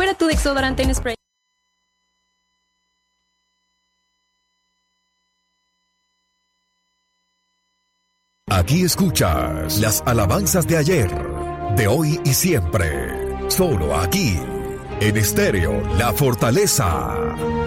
Recupera tu desodorante en spray. Aquí escuchas las alabanzas de ayer, de hoy y siempre. Solo aquí, en Estéreo La Fortaleza.